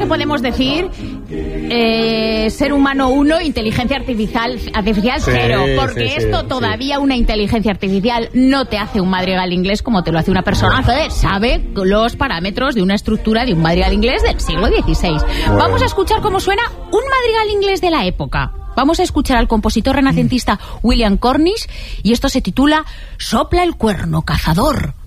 que podemos decir ser humano 1, inteligencia artificial 0, porque esto todavía una inteligencia artificial no te hace un madrigal inglés como te lo hace una persona que sabe los parámetros de una estructura de un madrigal inglés del siglo XVI. Vamos a escuchar cómo suena un madrigal inglés de la época. Vamos a escuchar al compositor renacentista William Cornish y esto se titula Sopla el cuerno cazador.